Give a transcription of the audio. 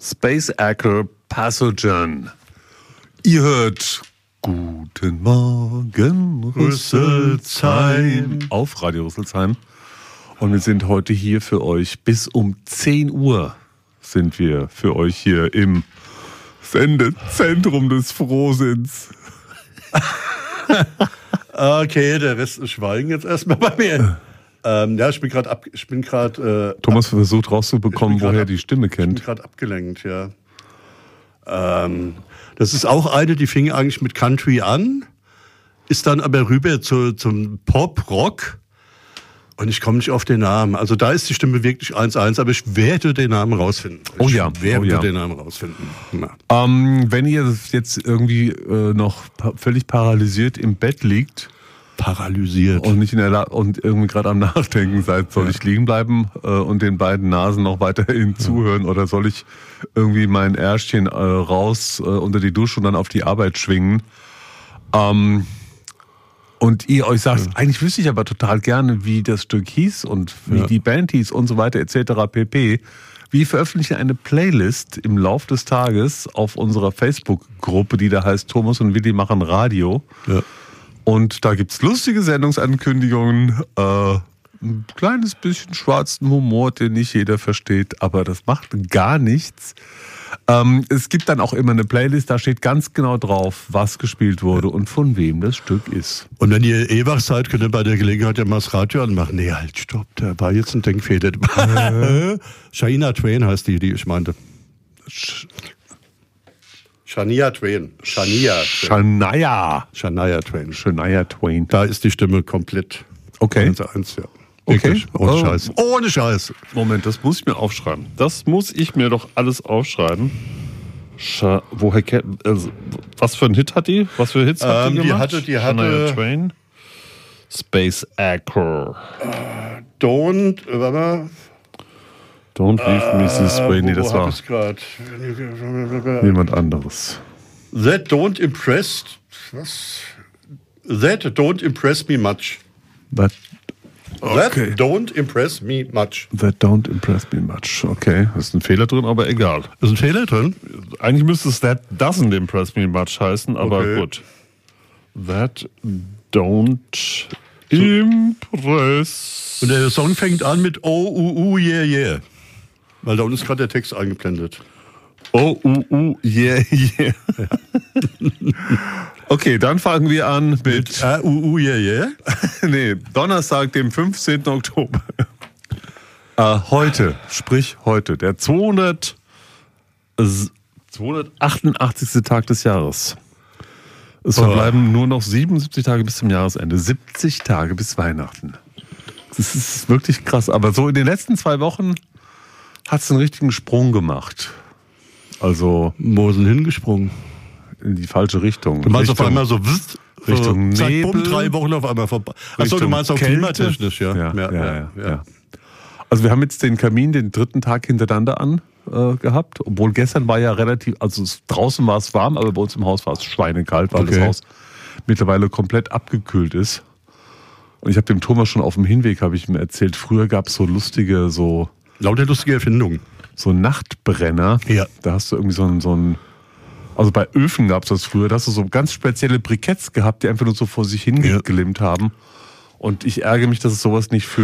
Space Acre Pathogen. Ihr hört Guten Morgen Rüsselsheim auf Radio Rüsselsheim. Und wir sind heute hier für euch bis um 10 Uhr sind wir für euch hier im Sendezentrum des Frohsinns. Okay, der Rest ist Schweigen jetzt erstmal bei mir. Ja, ich bin gerade Thomas versucht rauszubekommen, woher die Stimme kennt. Ich bin gerade abgelenkt, ja. Das ist auch eine, die fing eigentlich mit Country an, ist dann aber rüber zum Pop-Rock und ich komme nicht auf den Namen. Also da ist die Stimme wirklich 1-1, aber ich werde den Namen rausfinden. Den Namen rausfinden. Wenn ihr jetzt irgendwie noch völlig paralysiert im Bett liegt, und nicht und irgendwie gerade am Nachdenken seid, soll ich liegen bleiben und den beiden Nasen noch weiterhin zuhören oder soll ich irgendwie mein Ärschchen raus unter die Dusche und dann auf die Arbeit schwingen? Und ihr euch sagt, eigentlich wüsste ich aber total gerne, wie das Stück hieß und wie die Band hieß und so weiter etc. pp. Wir veröffentlichen eine Playlist im Lauf des Tages auf unserer Facebook-Gruppe, die da heißt Thomas und Willi machen Radio. Ja. Und da gibt's lustige Sendungsankündigungen, ein kleines bisschen schwarzen Humor, den nicht jeder versteht, aber das macht gar nichts. Es gibt dann auch immer eine Playlist, da steht ganz genau drauf, was gespielt wurde und von wem das Stück ist. Und wenn ihr wach seid, könnt ihr bei der Gelegenheit ja mal das Radio anmachen. Nee, halt, stopp, da war jetzt ein Denkfehler. Shania Twain heißt die ich meinte. Shania Twain. Da ist die Stimme komplett. Okay. 1-1, ja. Okay. Ohne Scheiß. Ohne Scheiß. Moment, das muss ich mir aufschreiben. Das muss ich mir doch alles aufschreiben. Was für ein Hit hat die? Was für Hits hat die gemacht? Die hatte Shania Twain. Space Acre. Don't Leave Mrs. Sweeney, das war jemand anderes. That don't impress me much. That don't impress me much. Okay, da ist ein Fehler drin, aber egal. Ist ein Fehler drin? Eigentlich müsste es That doesn't impress me much heißen, aber gut. That don't impress. Und der Song fängt an mit Oh, yeah, yeah. Weil da unten ist gerade der Text eingeblendet. Oh, yeah, yeah. Okay, dann fangen wir an mit yeah, yeah. Nee, Donnerstag, dem 15. Oktober. Heute, der 288. Tag des Jahres. Es verbleiben nur noch 77 Tage bis zum Jahresende, 70 Tage bis Weihnachten. Das ist wirklich krass, aber so in den letzten 2 Wochen hat es einen richtigen Sprung gemacht. Also. Wo ist denn hingesprungen? In die falsche Richtung. Du meinst auf einmal so Richtung Nebel. Bumm, 3 Wochen auf einmal vorbei. Achso, du meinst auch klimatechnisch, ja. Ja. Also wir haben jetzt den Kamin den 3. Tag hintereinander gehabt, obwohl gestern war ja relativ, also draußen war es warm, aber bei uns im Haus war es schweinekalt, weil das Haus mittlerweile komplett abgekühlt ist. Und ich habe dem Thomas schon auf dem Hinweg, habe ich ihm erzählt, früher gab es so lustige, lauter lustige Erfindungen. So Nachtbrenner. Ja. Da hast du irgendwie so ein also bei Öfen gab es das früher, da hast du so ganz spezielle Briketts gehabt, die einfach nur so vor sich hingeglimmt haben. Und ich ärgere mich, dass es sowas nicht für